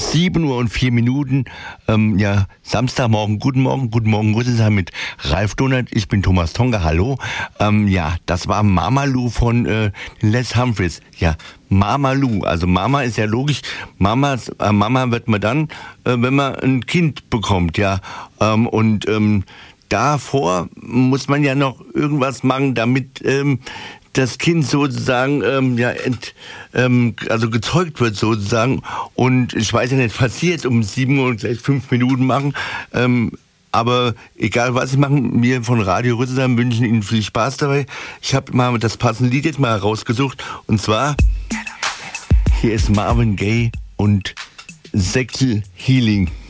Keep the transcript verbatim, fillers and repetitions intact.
sieben Uhr und vier Minuten. Ähm, ja, Samstagmorgen. Guten Morgen, guten Morgen, Rüsselsheim mit Ralf Donert. Ich bin Thomas Tonga, hallo. Ähm, ja, das war Mama Lou von äh, Les Humphreys. Ja, Mama Lou. Also Mama ist ja logisch. Mamas, äh, Mama wird man dann, äh, wenn man ein Kind bekommt, ja. Ähm, und ähm, davor muss man ja noch irgendwas machen, damit ähm, das Kind sozusagen ähm, ja ent, ähm, also gezeugt wird sozusagen. Und ich weiß ja nicht, was Sie jetzt um sieben Uhr und gleich fünf Minuten machen. Ähm, aber egal was Sie machen, wir von Radio Rüsselsheim wünschen Ihnen viel Spaß dabei. Ich habe mal das passende Lied jetzt mal herausgesucht. Und zwar, hier ist Marvin Gaye und Sexual Healing.